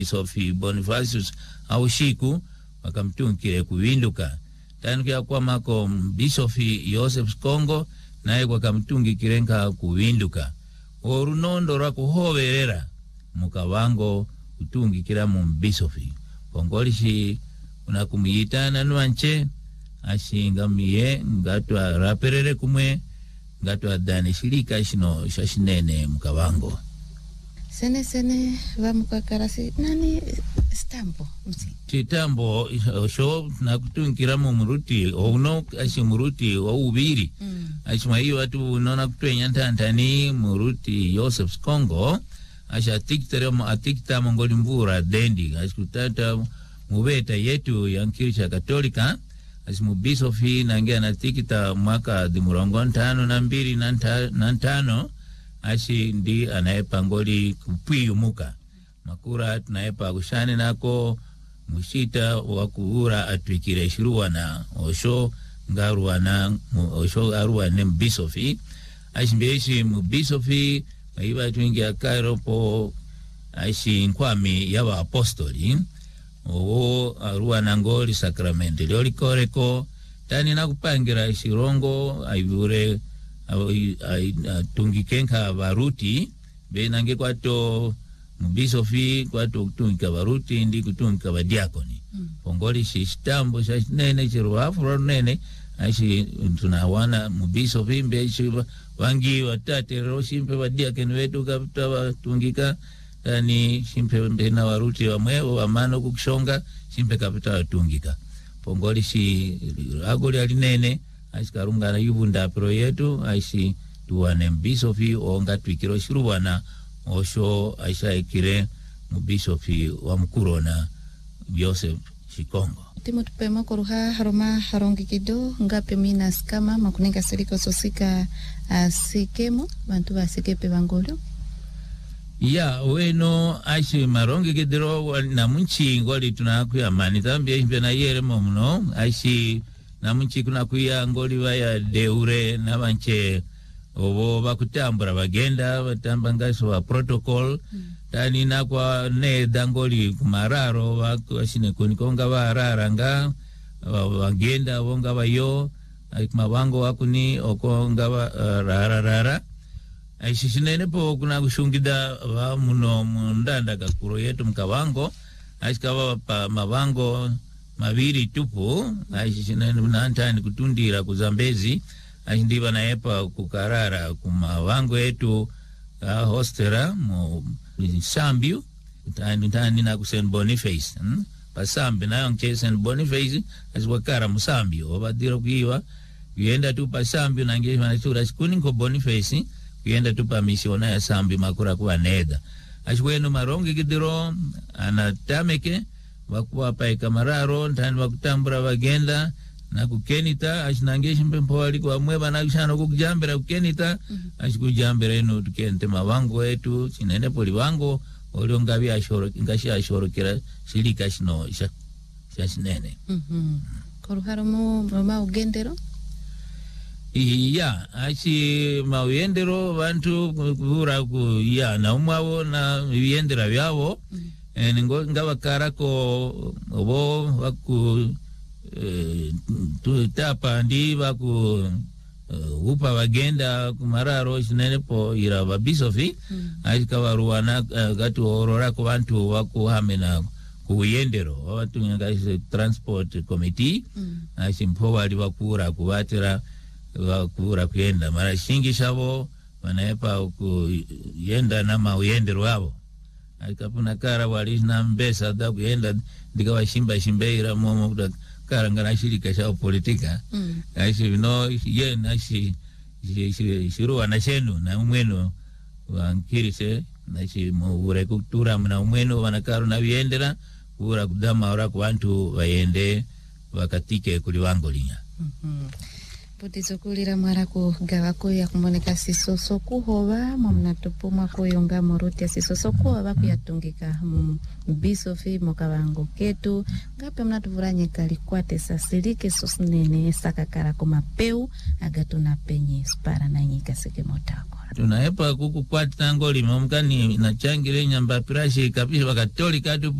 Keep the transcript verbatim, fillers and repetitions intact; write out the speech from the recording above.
Sofi Bonifacius au shiku wakamtunkire kuwinduka tani kia kwa mako Bisofi Joseph Kongo naye kwa kamtungi kirenka kuwinduka orunondo rakuhoverera mukawango utungi kira mu Bisofi Kongolishi unakumiyitana nuanche ashinga miye ngatwa raperere kumwe ngatwa dani shirika shino shashinene mukawango sene sene va mukakarasi nani stampo msi chitambo sho na kutunkira mu muruti ono ashi muruti wa ubiri mm. ashima hiyo watu nona kutwenya ntantani muruti Joseph Kongo asha tiktere mu atikta mongoli mbura dendi ashikutata mubeta yetu ya Kirisha Katolika asimu Bisofi nangia na tikita mwaka dimurongo ntano na mbili na ntano ashi ndi anaepa ngoli kupiyumuka makura tunaepa kushani nako mushita wakuura atwikire shiruwana osho ngaruwana osho aruwane Bisofi ashi mbeshi Bisofi maiba tuingia Cairo po ashi nkwami yaba apostoli owo aruwana ngoli sakramenti lioli koreko tani nakupangira shirongo aivure tungikenka baruti benange kwato Bisofi kwato kutunga baruti ndi kutunga badiakoni mm. Pongoli shistambo nene chiruafuro nene ashi tunawana Bisofi mbeshi wangi watate roshimpe badiakeni wetu kapita watungika tani shimpe mbena waruti wa mwewo wa mano kukushonga shimpe kapita watungika Pongoli shi agoli alinene ashi karunga na yubunda pro yetu ashi tuwane Bisofi onga twikiro shiruwana osho aisha ikire Bisofi wa mkurona Joseph Shikongo timo tupema koruha haroma harongi kido ngape mina skama makuninga seriko sosika asikemo bantu basikepe bangolo ya weno ashi marongi kidiro na munchi ngoli tunakuya mani tambia himbe na yere momuno ashi na munchi kuna kuya ngoli waya deure na banche obo bakutambura bagenda batamba ngaso wa protocol mm. tani na kwa ne dangoli kumararo bakashine kunikonga barara nga bagenda bonga bayo mabango wakuni okonga rara rara aishishinene po kuna kushungida wa muno mundanda kakuro yetu mkawango aishikawa pa mabango mabiri tupu aishishinene nantani kutundira kuzambezi aishindiba na epa kukarara kumawango yetu uh, hostera mu Sambiu tani tani na kusen Boniface hmm? pa Sambi na yonke Saint Boniface aswakara mu Sambiu obadiro kuiwa yenda tu pa Sambiu na ngeshi manachura sikuni ko Boniface yenda tu pa misiona ya Sambi makura kuwa neda ashwenu marongi kidiro anatameke wakuwa pa ikamararo tani wakutambura wagenda na kukenita ashinangeshi mpempo walikuwa mweba na kushano kukujambira kukenita ashikujambira inu tukente mawango wetu chinene poli wango olio ngabi ashoro ngashi ashoro kira shilika shino isha shinene mhm koruharo mo mama ugendero iya ashi mauendero bantu kura ku ya na umwabo na viendera byabo ngo ngabakara ko obo waku Uh, tu tapa ndi baku uh, upa bagenda kumararo shinene po ira ba Bisofi mm. aika waruana uh, gatu orora ku bantu waku hamena kuyendero watu ngasi transport committee mm. ashimpo wali bakura kubatira bakura kuyenda mara shingi shabo wanaepa ku yenda na mauyendero wabo aikapuna kara wali na mbesa da kuyenda ndikawa shimba shimbeira momo karangana shirika sha politika mm. ashi no ye nashi shiru anashenu na umweno wankirise nashi muure kutura na umweno wanakaru na viendera ura kudama ora kwantu wayende wakatike kuliwangolinya mhm Putizokulira mwara ku gawako ya kumoneka sisoso kuhova mwamna tupu mwako yonga moruti ya sisoso kuhova kuyatungika mm, Bisofi mokawango ketu ngape mna tuvuranye kalikwate sasilike sosinene sakakara kumapeu agatuna penye spara na nyika seke motakora tunaepa kukukwata ngoli momkani na changire nyamba pirashi kabisa wakatolika tu